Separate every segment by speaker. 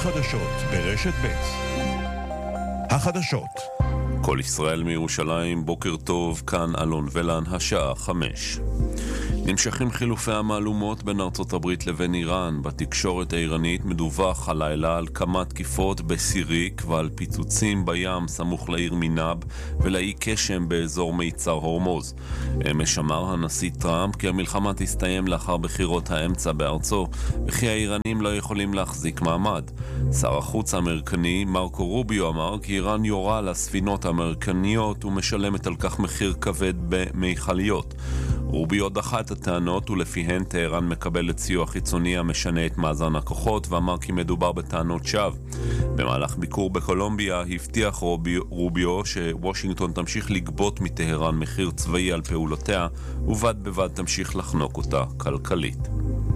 Speaker 1: החדשות ברשת ב'. החדשות.
Speaker 2: כל ישראל מירושלים, בוקר טוב, כאן אלון ולן, השעה 5. נמשכים חילופי המהלומות בין ארצות הברית לבין איראן. בתקשורת האיראנית מדווח הלילה על כמה תקיפות בסיריק ועל פיצוצים בים סמוך לעיר מינב ולאי קשם באזור מיצר הורמוז. אמש אמר הנשיא טראמפ כי המלחמה תסתיים לאחר בחירות האמצע בארצו וכי האיראנים לא יכולים להחזיק מעמד. שר החוץ האמריקני מרקו רוביו אמר כי איראן יורה לספינות האמריקניות ומשלמת על כך מחיר כבד במיכליות. רוביו דחה את הטענות ולפיהן טהרן מקבלת סיוע חיצוני המשנה את מאזן הכוחות ואמר כי מדובר בטענות שווא. במהלך ביקור בקולומביה הבטיח רוביו שוושינגטון תמשיך לגבות מטהרן מחיר צבאי על פעולותיה ובד בבד תמשיך לחנוק אותה כלכלית.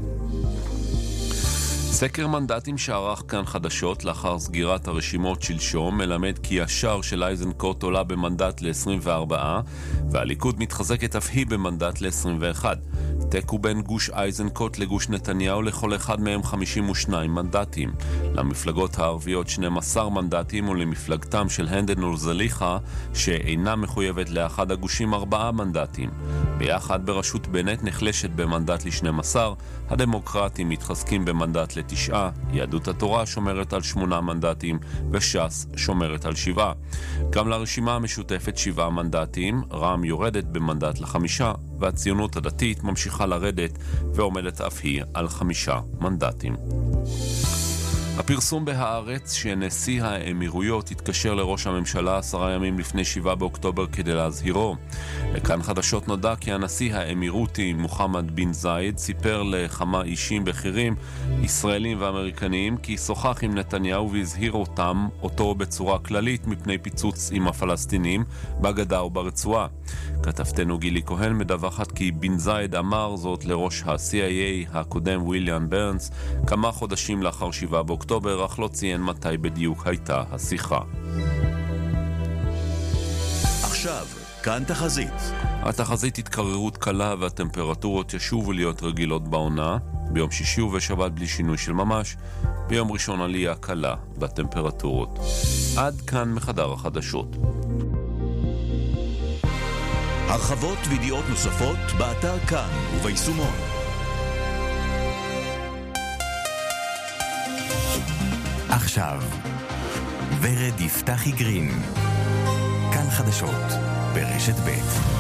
Speaker 2: סקר מנדטים שערך כאן חדשות לאחר סגירת הרשימות שלשום מלמד כי השער של אייזנקוט עולה במנדט ל-24 והליכוד מתחזקת אף היא במנדט ל-21. תיקו בין גוש אייזנקוט לגוש נתניהו לכל אחד מהם 52 מנדטים. למפלגות הערביות 12 מנדטים ולמפלגתם של הנדן וזליחה שאינה מחויבת לאחד הגושים 4 מנדטים. ביחד בראשות בנט נחלשת במנדט ל-12, הדמוקרטים מתחזקים במנדט ל9, יהדות התורה שומרת על 8 מנדטים וש"ס שומרת על 7. גם לרשימה המשותפת 7 מנדטים, רע"מ יורדת במנדט ל5 והציונות הדתית ממשיכה לרדת ועומדת אף היא על 5 מנדטים. הפרסום בהארץ שנשיא האמירויות התקשר לראש הממשלה 10 ימים לפני 7 באוקטובר כדי להזהירו. לכאן חדשות נודע כי הנשיא האמירותי מוחמד בן זייד סיפר לכמה אישים בכירים, ישראלים ואמריקניים, כי שוחח עם נתניהו והזהיר אותו בצורה כללית מפני פיצוץ עם הפלסטינים בגדה וברצועה. כתבתנו גילי כהן מדווחת כי בן זייד אמר זאת לראש ה-CIA הקודם ויליאם ברנס כמה חודשים לאחר 7 באוקטובר, אך לא ציין מתי בדיוק הייתה השיחה.
Speaker 1: עכשיו, כאן תחזית.
Speaker 2: התחזית התקררות קלה והטמפרטורות ישובו להיות רגילות בעונה, ביום שישי ובשבת בלי שינוי של ממש, ביום ראשון עלייה קלה בטמפרטורות. עד כאן מחדר החדשות.
Speaker 1: הרחבות וידיעות נוספות באתר כאן וביישומון.
Speaker 3: עכשיו, ורד יפתחי גרין. כאן חדשות ברשת ב'.